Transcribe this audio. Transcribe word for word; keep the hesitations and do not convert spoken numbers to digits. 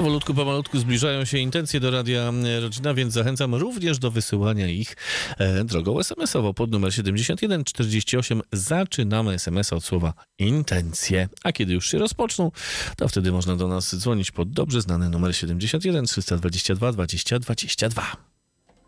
Powolutku, pomalutku zbliżają się intencje do Radia Rodzina, więc zachęcam również do wysyłania ich e, drogą es em esową pod numer siedemdziesiąt jeden czterdzieści osiem. Zaczynamy es emesa od słowa intencje. A kiedy już się rozpoczną, to wtedy można do nas dzwonić pod dobrze znany numer siedemdziesiąt jeden trzysta dwadzieścia dwa dwadzieścia dwadzieścia dwa.